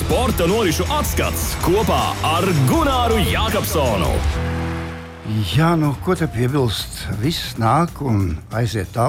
sporta norisu atskats kopā ar Gunāru Jākapsonu. Jā, nu, ko te piebilst? Viss nāk un aiziet tā.